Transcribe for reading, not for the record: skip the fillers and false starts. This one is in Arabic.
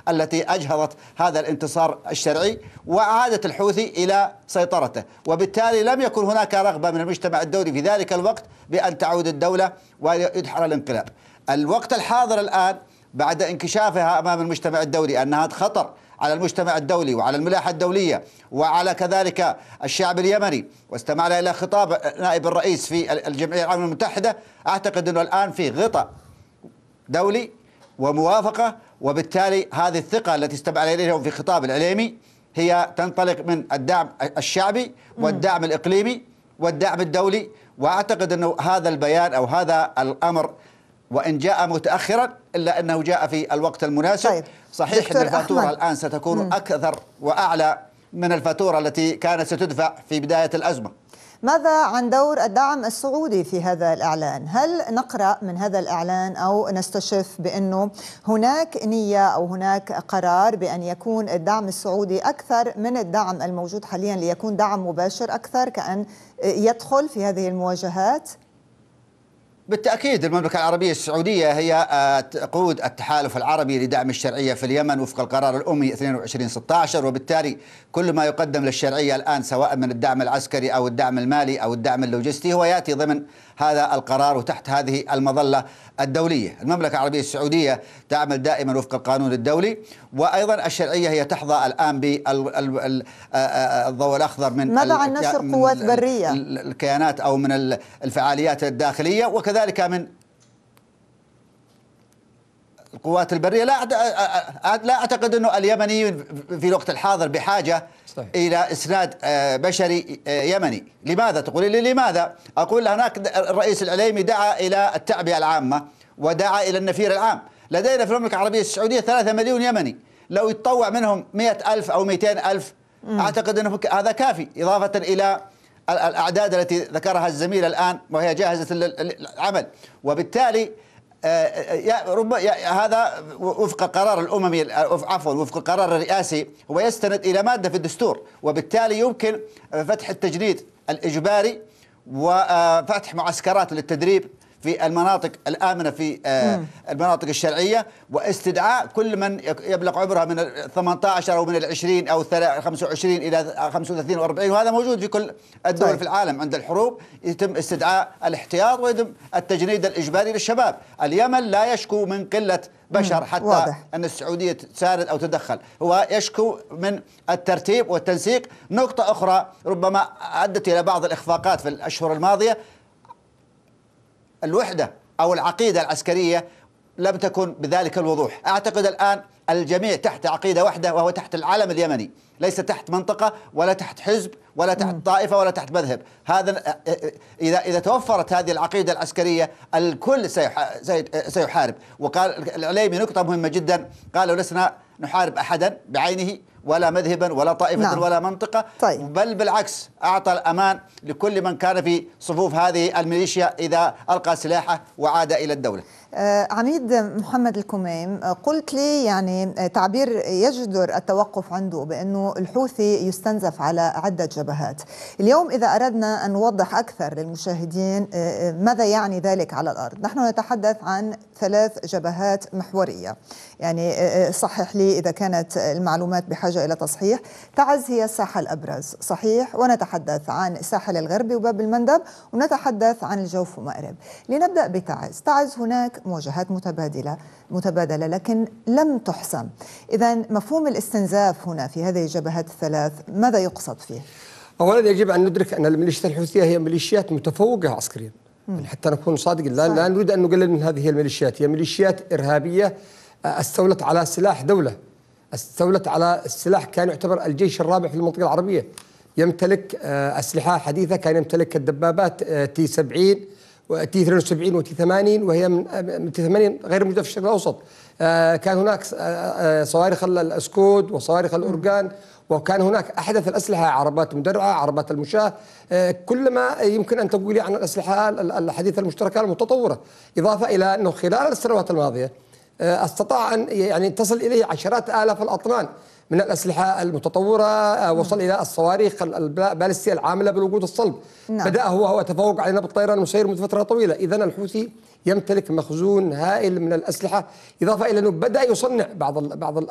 التي أجهضت هذا الانتصار الشرعي وأعادت الحوثي إلى سيطرته، وبالتالي لم يكن هناك رغبة من المجتمع الدولي في ذلك الوقت بأن تعود الدولة ويدحر الانقلاب. الوقت الحاضر الآن بعد انكشافها أمام المجتمع الدولي أنها خطر على المجتمع الدولي وعلى الملاحة الدولية وعلى كذلك الشعب اليمني، واستمعنا إلى خطاب نائب الرئيس في الجمعية العامة المتحدة، أعتقد أنه الآن في غطاء دولي وموافقة، وبالتالي هذه الثقة التي استمعنا إليها في خطاب العليمي هي تنطلق من الدعم الشعبي والدعم الإقليمي والدعم الدولي. وأعتقد أنه هذا البيان أو هذا الأمر وإن جاء متأخرا إلا أنه جاء في الوقت المناسب. طيب. صحيح أن الفاتورة الآن ستكون أكثر وأعلى من الفاتورة التي كانت ستدفع في بداية الأزمة. ماذا عن دور الدعم السعودي في هذا الإعلان؟ هل نقرأ من هذا الإعلان أو نستشف بأنه هناك نية أو هناك قرار بأن يكون الدعم السعودي أكثر من الدعم الموجود حاليا ليكون دعم مباشر أكثر كأن يدخل في هذه المواجهات؟ بالتأكيد المملكة العربية السعودية هي تقود التحالف العربي لدعم الشرعية في اليمن وفق القرار الأممي 2216، وبالتالي كل ما يقدم للشرعية الآن سواء من الدعم العسكري أو الدعم المالي أو الدعم اللوجستي هو يأتي ضمن هذا القرار وتحت هذه المظلة الدولية. المملكة العربية السعودية تعمل دائما وفق القانون الدولي، وأيضا الشرعية هي تحظى الآن بالضوء الأخضر من ماذا عن نشر قوات برية الكيانات أو من الفعاليات الداخلية وكذلك من القوات البرية. لا أعتقد أنه اليمني في الوقت الحاضر بحاجة صحيح إلى إسناد بشري يمني. لماذا تقول لي لماذا؟ أقول هناك الرئيس العليمي دعا إلى التعبئة العامة ودعا إلى النفير العام. لدينا في المملكة العربية السعودية 3 مليون يمني، لو يتطوع منهم 100,000 أو 200,000 أعتقد أنه هذا كافي، إضافة إلى الأعداد التي ذكرها الزميل الآن وهي جاهزة للعمل. وبالتالي هذا وفق القرار الأممي وفق القرار الرئاسي هو يستند إلى مادة في الدستور، وبالتالي يمكن فتح التجنيد الإجباري وفتح معسكرات للتدريب في المناطق الآمنة في المناطق الشرعية، واستدعاء كل من يبلغ عمرها من 18 أو من 20 أو 25 إلى 35 و 40، وهذا موجود في كل الدول في العالم. عند الحروب يتم استدعاء الاحتياط ويتم التجنيد الإجباري للشباب. اليمن لا يشكو من قلة بشر حتى واضح أن السعودية تساند أو تدخل، هو يشكو من الترتيب والتنسيق. نقطة أخرى ربما أدت إلى بعض الإخفاقات في الأشهر الماضية، الوحدة أو العقيدة العسكرية لم تكن بذلك الوضوح. أعتقد الآن الجميع تحت عقيدة واحدة وهو تحت العلم اليمني، ليس تحت منطقة ولا تحت حزب ولا تحت طائفة ولا تحت مذهب. هذا إذا توفرت هذه العقيدة العسكرية الكل سيحارب. وقال العليمي نقطة مهمة جدا، قالوا لسنا نحارب أحدا بعينه ولا مذهبا ولا طائفة ولا منطقة. طيب. بل بالعكس أعطى الأمان لكل من كان في صفوف هذه الميليشيا إذا ألقى سلاحه وعاد إلى الدولة. عميد محمد الكميم، قلت لي يعني تعبير يجدر التوقف عنده بأنه الحوثي يستنزف على عدة جبهات. اليوم إذا أردنا أن نوضح أكثر للمشاهدين ماذا يعني ذلك على الأرض، نحن نتحدث عن 3 جبهات محورية، يعني صحح لي إذا كانت المعلومات بحاجة إلى تصحيح. تعز هي الساحة الأبرز صحيح، ونتحدث عن الساحل الغربي وباب المندب، ونتحدث عن الجوف ومأرب. لنبدأ بتعز. تعز هناك مواجهات متبادلة لكن لم تحسم. إذا مفهوم الاستنزاف هنا في هذه الجبهات ال3 ماذا يقصد فيه؟ أولا يجب أن ندرك أن الميليشيات الحوثية هي ميليشيات متفوقة عسكريا، حتى نكون صادقين. لا نريد أن نقلل من هذه الميليشيات. هي ميليشيات إرهابية استولت على سلاح دولة، استولت على السلاح كان يعتبر الجيش الرابع في المنطقة العربية، يمتلك أسلحة حديثة، كان يمتلك الدبابات تي 70 وتي 72 وتي 80، وهي من تي 80 غير موجودة في الشرق الأوسط. كان هناك صواريخ الأسكود وصواريخ الأورجان، وكان هناك أحدث الأسلحة، عربات مدرعة، عربات المشاة، كل ما يمكن أن تقولي عن الأسلحة الحديثة المشتركة المتطورة. إضافة إلى أنه خلال السنوات الماضية استطاع أن يعني تصل إليه عشرات آلاف الأطنان من الأسلحة المتطورة، وصل إلى الصواريخ البالستية العاملة بالوقود الصلب. بدأ هو تفوق علينا بالطيران المسير منذ فترة طويلة. إذن الحوثي يمتلك مخزون هائل من الأسلحة، إضافة إلى أنه بدأ يصنع بعض